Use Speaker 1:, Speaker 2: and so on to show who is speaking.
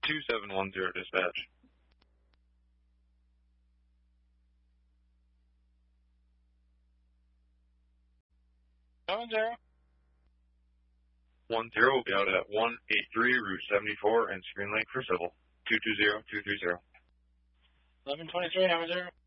Speaker 1: 2710 dispatch.
Speaker 2: 70.
Speaker 1: 10 will be out at 183 Route 74 and Screen Lake for civil. 220230.
Speaker 2: 1123, 70.